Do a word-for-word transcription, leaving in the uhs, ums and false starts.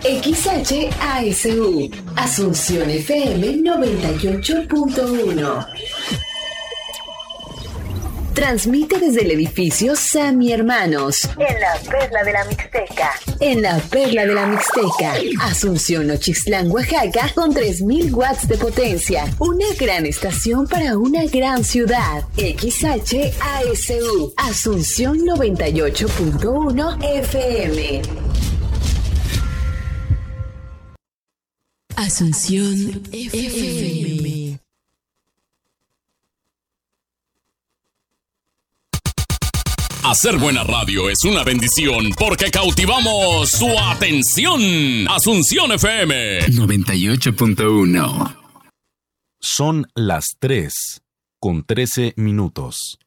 X H A S U, Asunción F M noventa y ocho punto uno. Transmite desde el edificio Sammy Hermanos, en la Perla de la Mixteca. En la Perla de la Mixteca, Asunción Nochistlán, Oaxaca, con tres mil watts de potencia. Una gran estación para una gran ciudad. X H A S U, Asunción noventa y ocho punto uno F M. Asunción F M. Hacer buena radio es una bendición porque cautivamos su atención. Asunción F M noventa y ocho punto uno. Son las tres con trece minutos.